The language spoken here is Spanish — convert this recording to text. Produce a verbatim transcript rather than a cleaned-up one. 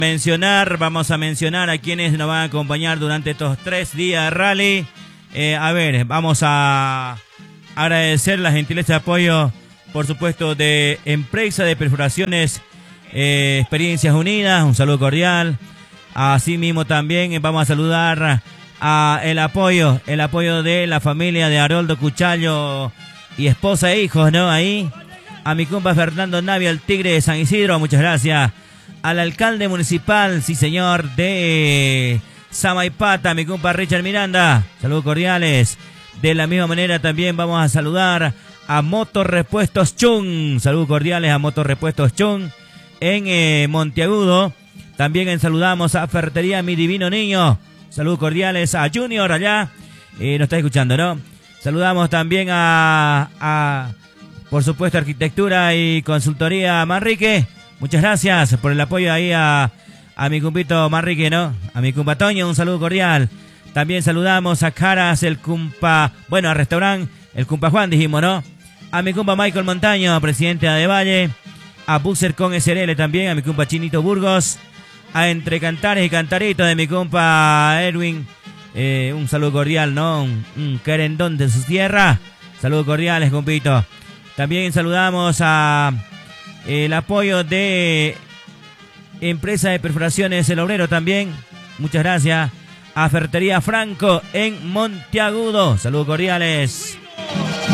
mencionar, vamos a mencionar a quienes nos van a acompañar durante estos tres días de rally. Eh, a ver, vamos a agradecer la gentileza de apoyo, por supuesto, de Empresa de Perforaciones eh, Experiencias Unidas. Un saludo cordial. Asimismo también vamos a saludar a el apoyo, el apoyo de la familia de Haroldo Cuchallo y esposa e hijos, ¿no? Ahí, a mi compa Fernando Navia, el Tigre de San Isidro, muchas gracias. Al alcalde municipal, sí señor, de Samaipata, mi compa Richard Miranda, saludos cordiales. De la misma manera también vamos a saludar a Motorrepuestos Chun, saludos cordiales a Motorrepuestos Chun en eh, Monteagudo. También saludamos a Ferretería Mi Divino Niño, saludos cordiales a Junior allá, eh, nos está escuchando, ¿no? Saludamos también a, a, por supuesto, Arquitectura y Consultoría Manrique. Muchas gracias por el apoyo ahí a, a mi cumpito Manrique, ¿no? A mi cumpa Toño, un saludo cordial. También saludamos a Caras, el cumpa, bueno, al restaurante, el cumpa Juan, dijimos, ¿no? A mi cumpa Michael Montaño, presidente de Valle. A Buser con S R L también, a mi cumpa Chinito Burgos. A Entre Cantares y Cantaritos de mi compa Erwin. Eh, un saludo cordial, ¿no? Un, un querendón de su tierra. Saludos cordiales, compito. También saludamos a el apoyo de Empresa de Perforaciones El Obrero también. Muchas gracias. A Ferretería Franco en Monteagudo. Saludos cordiales.